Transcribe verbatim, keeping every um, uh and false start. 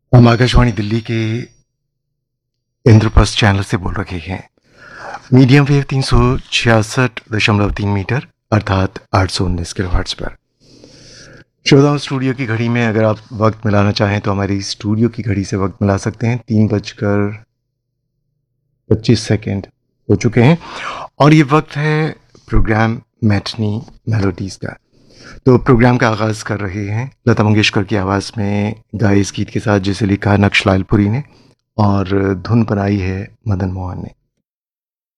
हम आकाशवाणी दिल्ली के इंद्रप्रस्थ चैनल से बोल रहे हैं। मीडियम वेव तीन सौ छियासठ दशमलव तीन मीटर अर्थात आठ सौ उन्नीस किलोहर्ट्ज पर। श्रोताओं, स्टूडियो की घड़ी में अगर आप वक्त मिलाना चाहें तो हमारी स्टूडियो की घड़ी से वक्त मिला सकते हैं। तीन बजकर पच्चीस सेकेंड हो चुके हैं और ये वक्त है प्रोग्राम मैटनी मेलोडीज़ का। तो प्रोग्राम का आगाज़ कर रहे हैं लता मंगेशकर की आवाज़ में गाए इस गीत के साथ, जिसे लिखा नक्श लालपुरी ने और धुन बनाई है मदन मोहन ने।